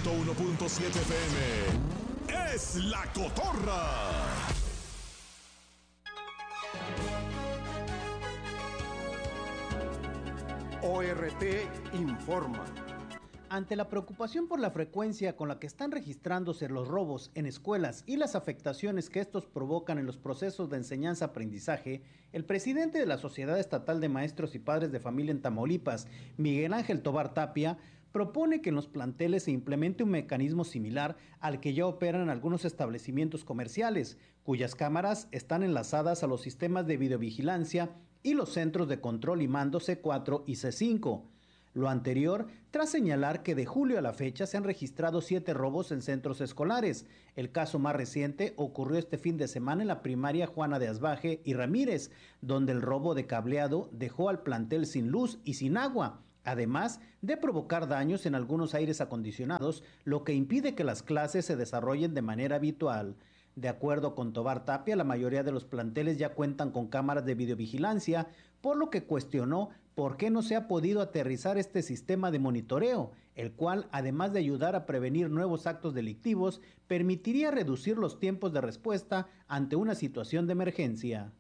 101.7 FM es La Cotorra. ORT informa. Ante la preocupación por la frecuencia con la que están registrándose los robos en escuelas y las afectaciones que estos provocan en los procesos de enseñanza-aprendizaje, el presidente de la Sociedad Estatal de Maestros y Padres de Familia en Tamaulipas, Miguel Ángel Tobar Tapia, propone que en los planteles se implemente un mecanismo similar al que ya operan algunos establecimientos comerciales, cuyas cámaras están enlazadas a los sistemas de videovigilancia y los centros de control y mando C4 y C5. Lo anterior tras señalar que de julio a la fecha se han registrado 7 robos en centros escolares. El caso más reciente ocurrió este fin de semana en la primaria Juana de Asbaje y Ramírez, donde el robo de cableado dejó al plantel sin luz y sin agua, además de provocar daños en algunos aires acondicionados, lo que impide que las clases se desarrollen de manera habitual. De acuerdo con Tobar Tapia, la mayoría de los planteles ya cuentan con cámaras de videovigilancia, por lo que cuestionó por qué no se ha podido aterrizar este sistema de monitoreo, el cual, además de ayudar a prevenir nuevos actos delictivos, permitiría reducir los tiempos de respuesta ante una situación de emergencia.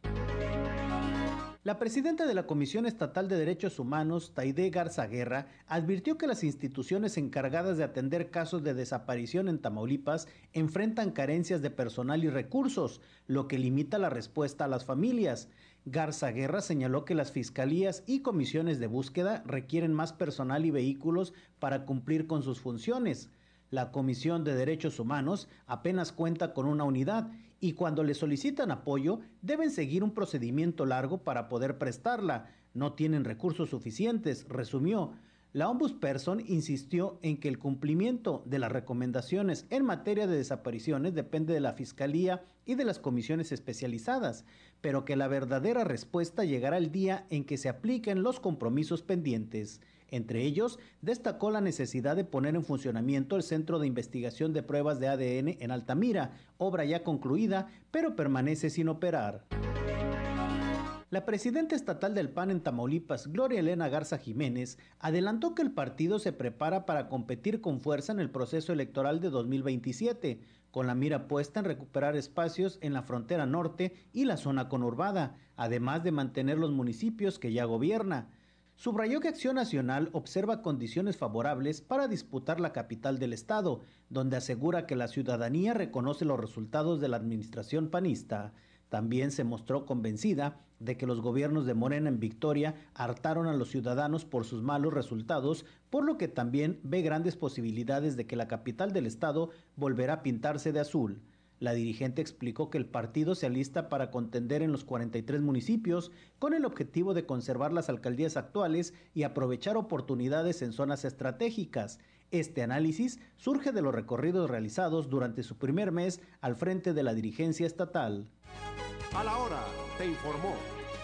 La presidenta de la Comisión Estatal de Derechos Humanos, Taide Garza Guerra, advirtió que las instituciones encargadas de atender casos de desaparición en Tamaulipas enfrentan carencias de personal y recursos, lo que limita la respuesta a las familias. Garza Guerra señaló que las fiscalías y comisiones de búsqueda requieren más personal y vehículos para cumplir con sus funciones. La Comisión de Derechos Humanos apenas cuenta con una unidad y cuando le solicitan apoyo deben seguir un procedimiento largo para poder prestarla. No tienen recursos suficientes, resumió. La ombudsperson insistió en que el cumplimiento de las recomendaciones en materia de desapariciones depende de la Fiscalía y de las comisiones especializadas, pero que la verdadera respuesta llegará el día en que se apliquen los compromisos pendientes. Entre ellos, destacó la necesidad de poner en funcionamiento el Centro de Investigación de Pruebas de ADN en Altamira, obra ya concluida, pero permanece sin operar. La presidenta estatal del PAN en Tamaulipas, Gloria Elena Garza Jiménez, adelantó que el partido se prepara para competir con fuerza en el proceso electoral de 2027, con la mira puesta en recuperar espacios en la frontera norte y la zona conurbada, además de mantener los municipios que ya gobierna. Subrayó que Acción Nacional observa condiciones favorables para disputar la capital del estado, donde asegura que la ciudadanía reconoce los resultados de la administración panista. También se mostró convencida de que los gobiernos de Morena en Victoria hartaron a los ciudadanos por sus malos resultados, por lo que también ve grandes posibilidades de que la capital del estado volverá a pintarse de azul. La dirigente explicó que el partido se alista para contender en los 43 municipios con el objetivo de conservar las alcaldías actuales y aprovechar oportunidades en zonas estratégicas. Este análisis surge de los recorridos realizados durante su primer mes al frente de la dirigencia estatal. A la hora, te informó.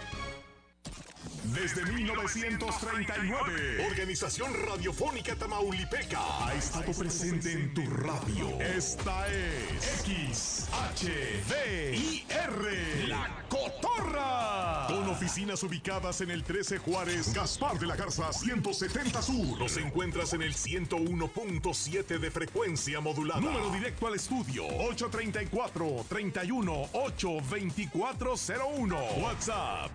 Desde 1939, Organización Radiofónica Tamaulipeca ha estado presente en tu radio. Esta es XHDIR, La Cotorra. Con oficinas ubicadas en el 13 Juárez, Gaspar de la Garza 170 Sur. Los encuentras en el 101.7 de frecuencia modulada. Número directo al estudio 834-31-82401. WhatsApp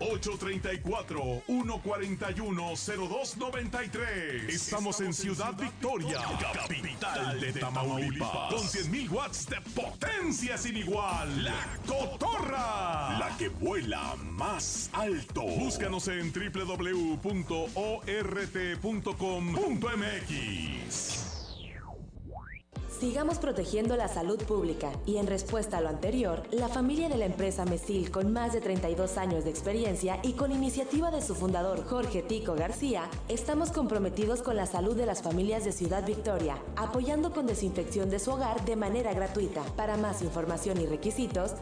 834-141-0293. Estamos en Ciudad Victoria, capital de Tamaulipas, con 100,000 watts de potencia sin igual. La Cotorra, la que vuela más alto. Búscanos en www.ort.com.mx. Sigamos protegiendo la salud pública y en respuesta a lo anterior, la familia de la empresa Mesil, con más de 32 años de experiencia y con iniciativa de su fundador Jorge Tico García, estamos comprometidos con la salud de las familias de Ciudad Victoria, apoyando con desinfección de su hogar de manera gratuita. Para más información y requisitos,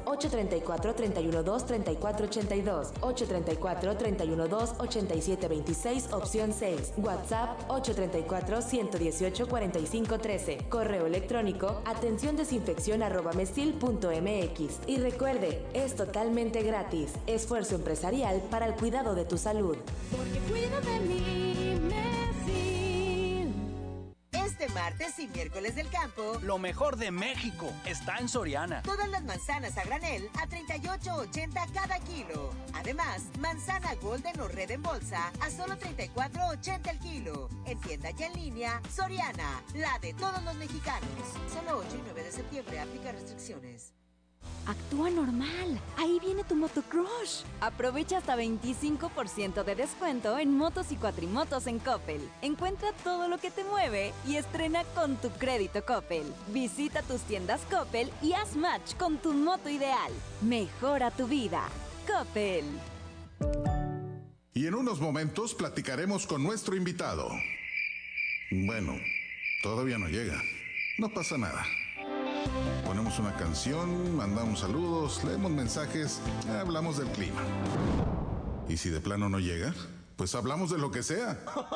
834-312-3482, 834-312-8726, opción 6, WhatsApp 834-118-4513, correo electrónico atenciondesinfeccion@mesil.mx. Y recuerde, es totalmente gratis. Esfuerzo empresarial para el cuidado de tu salud. Porque cuida de mí, Mesil. Este martes y miércoles del campo. Lo mejor de México está en Soriana. Todas las manzanas a granel a 38.80 cada kilo. Además, manzana Golden o Red en bolsa a solo 34.80 el kilo. En tienda y en línea, Soriana, la de todos los mexicanos. Solo 8 y 9 de septiembre, aplica restricciones. Actúa normal. Ahí viene tu motocrush. Aprovecha hasta 25% de descuento en motos y cuatrimotos en Coppel. Encuentra todo lo que te mueve y estrena con tu crédito Coppel. Visita tus tiendas Coppel y haz match con tu moto ideal. Mejora tu vida. Coppel. Y en unos momentos platicaremos con nuestro invitado. Bueno, todavía no llega. No pasa nada. Ponemos una canción, mandamos saludos, leemos mensajes, hablamos del clima. Y si de plano no llega, pues hablamos de lo que sea.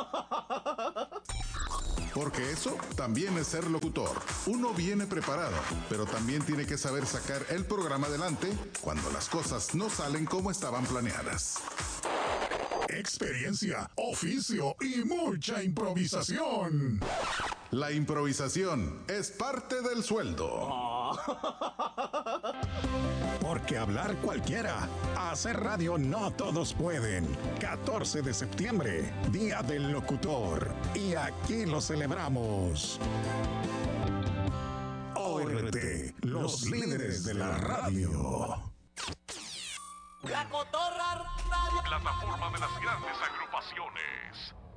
Porque eso también es ser locutor. Uno viene preparado, pero también tiene que saber sacar el programa adelante cuando las cosas no salen como estaban planeadas. Experiencia, oficio y mucha improvisación. La improvisación es parte del sueldo. Porque hablar cualquiera, hacer radio no todos pueden. 14 de septiembre, Día del Locutor. Y aquí lo celebramos. ORT, los líderes de la radio. La Cotorra Radio. Plataforma de las grandes agrupaciones.